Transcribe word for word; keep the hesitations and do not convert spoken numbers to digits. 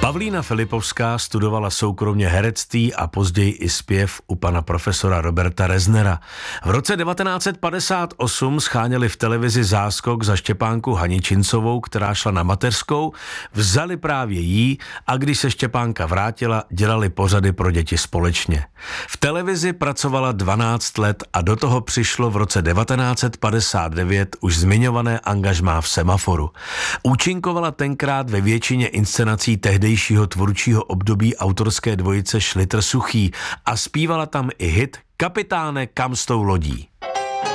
Pavlína Filipovská studovala soukromně herectví a později i zpěv u pana profesora Roberta Reznera. V roce devatenáct set padesát osm scháněli v televizi záskok za Štěpánku Haničincovou, která šla na mateřskou, vzali právě jí a když se Štěpánka vrátila, dělali pořady pro děti společně. V televizi pracovala dvanáct let a do toho přišlo v roce devatenáct set padesát devět už zmiňované angažmá v Semaforu. Účinkovala tenkrát ve většině inscenací tehdejšího tvůrčího období autorské dvojice Šlitr Suchý a zpívala tam i hit Kapitáne, kam s tou lodí.